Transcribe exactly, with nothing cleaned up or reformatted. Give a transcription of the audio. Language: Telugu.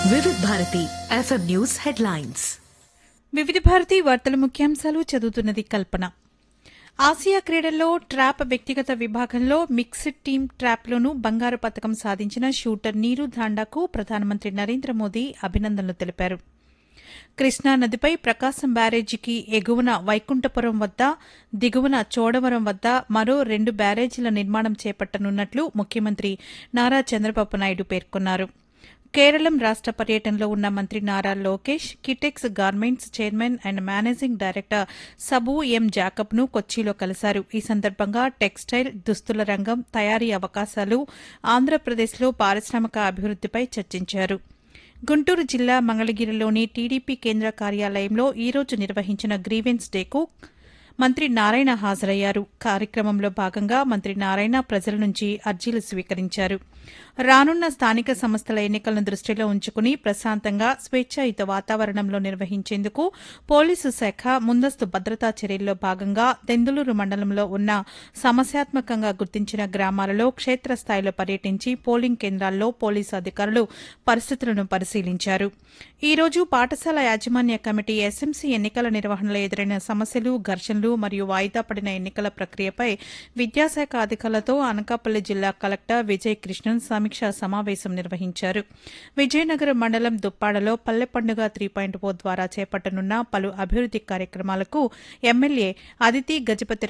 వివిధ భారతి ఎఫ్ఎం న్యూస్ హెడ్లైన్స్. వివిధ భారతి వార్తల ముఖ్యాంశాలు చదువుతున్నది కల్పన. ఆసియా క్రీడల్లో ట్రాప్ వ్యక్తిగత విభాగంలో మిక్స్డ్ టీమ్ ట్రాప్లోనూ బంగారు పతకం సాధించిన షూటర్ నీరు ధాండాకు ప్రధానమంత్రి నరేంద్ర మోదీ అభినందనలు తెలిపారు. కృష్ణా నదిపై ప్రకాశం బ్యారేజీకి ఎగువన వైకుంఠపురం వద్ద, దిగువన చోడవరం వద్ద మరో రెండు బ్యారేజీల నిర్మాణం చేపట్టనున్నట్లు ముఖ్యమంత్రి నారా చంద్రబాబు నాయుడు పేర్కొన్నారు. కేరళం రాష్ట పర్యటనలో ఉన్న మంత్రి Nara Lokesh Kitex garments chairman and managing director సబూ ఎం జాకబ్ను కొచ్చిలో కలిశారు. ఈ సందర్భంగా టెక్స్టైల్, దుస్తుల రంగం, తయారీ అవకాశాలు, ఆంధ్రప్రదేశ్లో పారిశ్రామిక అభివృద్దిపై చర్చించారు. గుంటూరు జిల్లా మంగళగిరిలోని టీడీపీ కేంద్ర కార్యాలయంలో ఈ రోజు నిర్వహించిన గ్రీవెన్స్ డేకు మంత్రి నారాయణ హాజరయ్యారు. కార్యక్రమంలో భాగంగా మంత్రి నారాయణ ప్రజల నుంచి అర్జీలు స్వీకరించారు. రానున్న స్థానిక సంస్థల ఎన్నికలను దృష్టిలో ఉంచుకుని ప్రశాంతంగా స్వేచ్ఛాయుత వాతావరణంలో నిర్వహించేందుకు పోలీసు శాఖ ముందస్తు భద్రతా చర్యల్లో భాగంగా దెందులూరు మండలంలో ఉన్న సమస్యాత్మకంగా గుర్తించిన గ్రామాలలో క్షేత్రస్థాయిలో పర్యటించి పోలింగ్ కేంద్రాల్లో పోలీసు అధికారులు పరిస్థితులను పరిశీలించారు. ఈ రోజు పాఠశాల యాజమాన్య కమిటీ ఎస్ఎంసీ ఎన్నికల నిర్వహణలో ఎదురైన సమస్యలు, ఘర్షణలు మరియు వాయిదా పడిన ఎన్నికల ప్రక్రియపై విద్యాశాఖ అధికారులతో అనకాపల్లి జిల్లా కలెక్టర్ విజయ్ కృష్ణన్ సమీక్షా సమావేశం నిర్వహించారు. విజయనగరం మండలం దుప్పాడలో పల్లె పండుగ త్రీ పాయింట్ ఓ ద్వారా చేపట్టనున్న పలు అభివృద్ది కార్యక్రమాలకు ఎమ్మెల్యే అదితి గజపతి